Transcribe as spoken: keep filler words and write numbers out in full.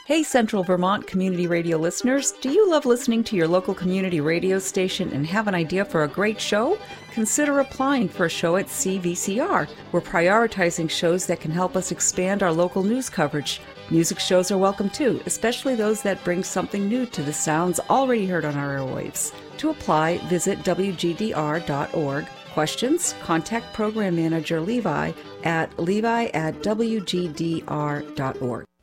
Hey, Central Vermont Community Radio listeners, do you love listening to your local community radio station and have an idea for a great show? Consider applying for a show at C V C R. We're prioritizing shows that can help us expand our local news coverage. Music shows are welcome too, especially those that bring something new to the sounds already heard on our airwaves. To apply, visit W G D R dot org. Questions? Contact Program Manager Levi at levi at W G D R dot org.